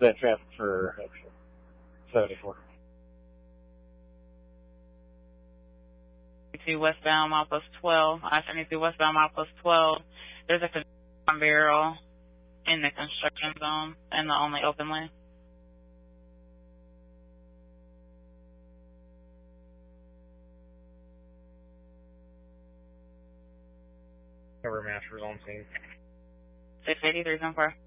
that traffic for 74. Westbound milepost 12. I-72 westbound milepost 12. There's a construction barrel in the construction zone and the only open lane. Cover masters on scene. 683 on fire.